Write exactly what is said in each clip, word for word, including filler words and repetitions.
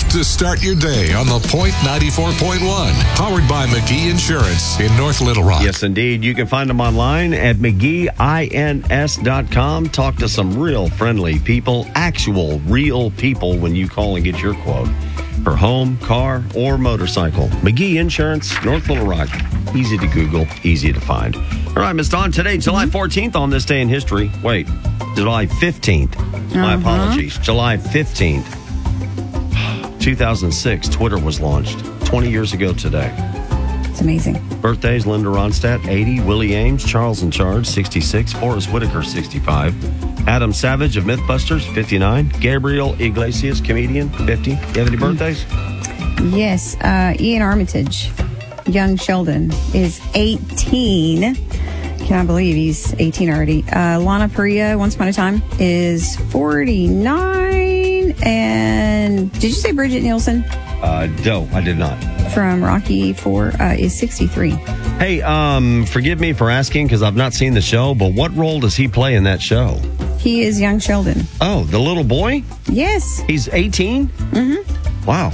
to start your day on The Point ninety-four point one. Powered by McGee Insurance in North Little Rock. Yes, indeed. You can find them online at McGee Ins dot com. Talk to some real friendly people, actual real people when you call and get your quote for home, car, or motorcycle. McGee Insurance, North Little Rock. Easy to Google, easy to find. All right, Miss Dawn, today, July fourteenth on this day in history. Wait, July fifteenth. My Uh-huh. apologies. July fifteenth, two thousand six, Twitter was launched. twenty years ago today. It's amazing. Birthdays, Linda Ronstadt, eighty. Willie Ames, Charles in Charge, sixty-six. Forrest Whitaker, sixty-five. Adam Savage of Mythbusters, fifty-nine. Gabriel Iglesias, comedian, fifty. You have any birthdays? Yes, uh, Ian Armitage, young Sheldon, is eighteen. Cannot believe he's eighteen already. Uh, Lana Parrilla, Once Upon a Time, is forty-nine. And did you say Bridget Nielsen Uh, no, I did not. from Rocky four uh, is sixty-three? Hey, um, forgive me for asking because I've not seen the show, but what role does he play in that show? He is young Sheldon. Oh, the little boy? Yes. He's eighteen? Mm-hmm. Wow.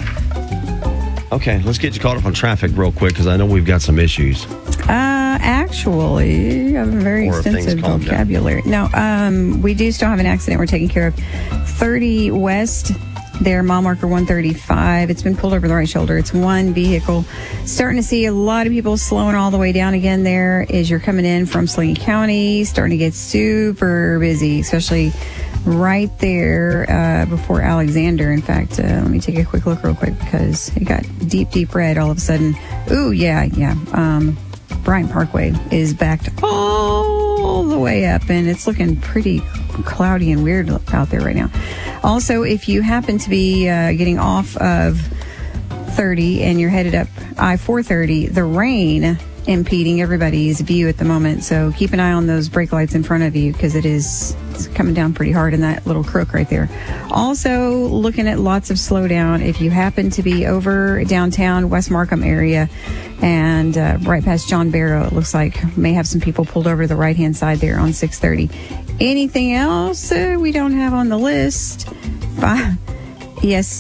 Okay, let's get you caught up on traffic real quick because I know we've got some issues. Uh, actually, I have a very Or if things extensive calm down. vocabulary. No, um, we do still have an accident we're taking care of. thirty West, there, mile marker one thirty-five. It's been pulled over the right shoulder. It's one vehicle. Starting to see a lot of people slowing all the way down again there as you're coming in from Slingy County. Starting to get super busy, especially right there uh, before Alexander. In fact, uh, let me take a quick look real quick because it got deep, deep red all of a sudden. Ooh, yeah, yeah. Um, Bryant Parkway is backed all the way up, and it's looking pretty cloudy and weird out there right now. Also, if you happen to be uh, getting off of thirty and you're headed up I four thirty, the rain impeding everybody's view at the moment. So keep an eye on those brake lights in front of you because it is it's coming down pretty hard in that little crook right there. Also, looking at lots of slowdown if you happen to be over downtown West Markham area and uh, right past John Barrow. It looks like may have some people pulled over to the right hand side there on six thirty. Anything else uh, we don't have on the list? Five, yes,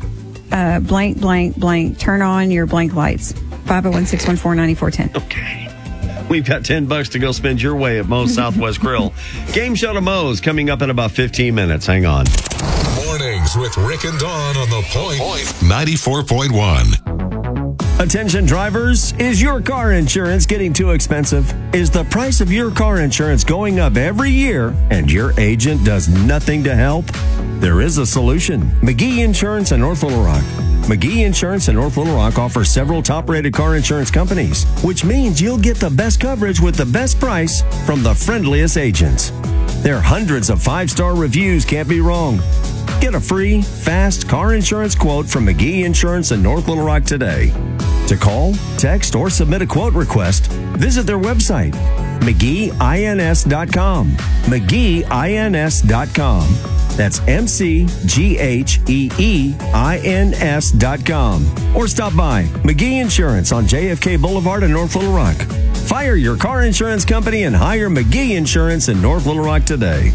uh, blank, blank, blank. Turn on your blank lights. five oh one, six one four, nine four one oh. Okay. We've got ten bucks to go spend your way at Moe's Southwest Grill. Game show to Moe's coming up in about fifteen minutes. Hang on. Mornings with Rick and Dawn on The Point ninety-four point one. Attention drivers, is your car insurance getting too expensive? Is the price of your car insurance going up every year and your agent does nothing to help? There is a solution. McGee Insurance in North Little Rock. McGee Insurance in North Little Rock offers several top-rated car insurance companies, which means you'll get the best coverage with the best price from the friendliest agents. Their hundreds of five-star reviews can't be wrong. Get a free, fast car insurance quote from McGee Insurance in North Little Rock today. To call, text, or submit a quote request, visit their website, McGee Ins dot com. McGee Ins dot com. That's M C G H E E I N S dot com. Or stop by McGee Insurance on J F K Boulevard in North Little Rock. Fire your car insurance company and hire McGee Insurance in North Little Rock today.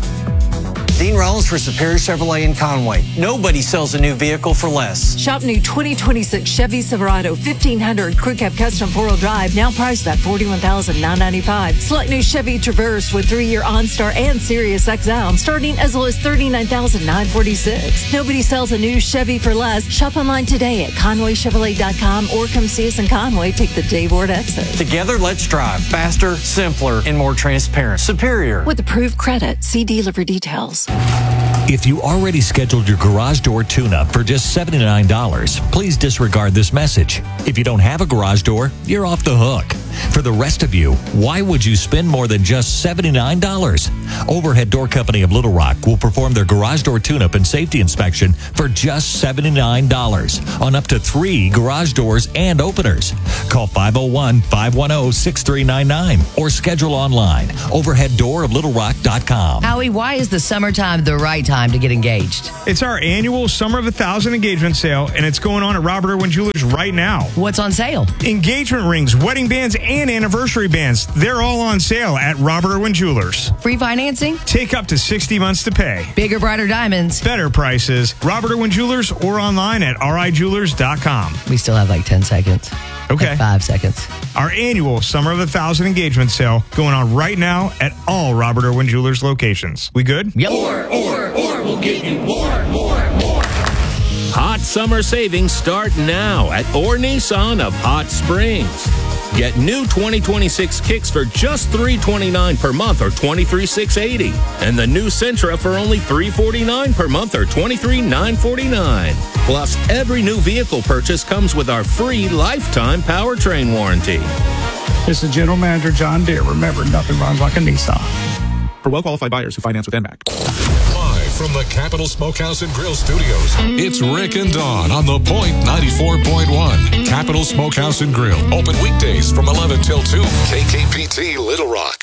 Dean Rollins for Superior Chevrolet in Conway. Nobody sells a new vehicle for less. Shop new twenty twenty-six Chevy Silverado fifteen hundred Crew Cab Custom four-wheel drive, now priced at forty-one thousand nine hundred ninety-five dollars. Select new Chevy Traverse with three-year OnStar and Sirius X M, starting as low as thirty-nine thousand nine hundred forty-six dollars. Nobody sells a new Chevy for less. Shop online today at Conway Chevrolet dot com or come see us in Conway. Take the Dave Ward exit. Together, let's drive faster, simpler, and more transparent. Superior. With approved credit, see dealer for details. If you already scheduled your garage door tune-up for just seventy-nine dollars, please disregard this message. If you don't have a garage door, you're off the hook. For the rest of you, why would you spend more than just seventy-nine dollars? Overhead Door Company of Little Rock will perform their garage door tune-up and safety inspection for just seventy-nine dollars on up to three garage doors and openers. Call five oh one, five one oh, six three nine nine or schedule online, overhead door of little rock dot com. Howie, why is the summertime the right time to get engaged? It's our annual Summer of a Thousand engagement sale, and it's going on at Robert Irwin Jewelers right now. What's on sale? Engagement rings, wedding bands, and anniversary bands. They're all on sale at Robert Irwin Jewelers. Free financing? Take up to sixty months to pay. Bigger, brighter diamonds. Better prices. Robert Irwin Jewelers or online at r i jewelers dot com. We still have like ten seconds. Okay. Like five seconds. Our annual Summer of a Thousand engagement sale going on right now at all Robert Irwin Jewelers locations. We good? Yep. More, more, more will get you more, more, more. Hot summer savings start now at Orr Nissan of Hot Springs. Get new twenty twenty-six Kicks for just three hundred twenty-nine dollars per month or twenty-three thousand six hundred eighty dollars. And the new Sentra for only three hundred forty-nine dollars per month or twenty-three thousand nine hundred forty-nine dollars. Plus, every new vehicle purchase comes with our free lifetime powertrain warranty. This is General Manager John Deere. Remember, nothing runs like a Nissan. For well-qualified buyers who finance with N M A C. Live from the Capital Smokehouse and Grill Studios, it's Rick and Dawn on The Point ninety-four point one. Capital Smokehouse and Grill. Open weekdays from eleven till two. K K P T Little Rock.